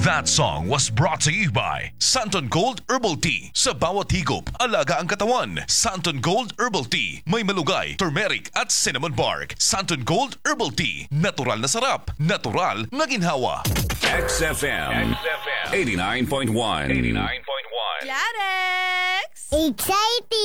That song was brought to you by Santon Gold Herbal Tea. Sa bawat higop, alaga ang katawan. Santon Gold Herbal Tea. May malugay, turmeric at cinnamon bark. Santon Gold Herbal Tea. Natural na sarap. Natural na ginhawa. XFM 89.1. Clarex! Exciting!